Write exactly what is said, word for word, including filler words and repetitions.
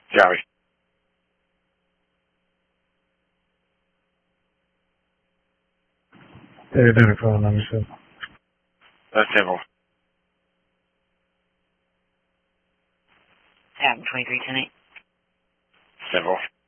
Joey. Hey, dinner phone number seven. That's simple. Adam twenty-three ten eight. Simple.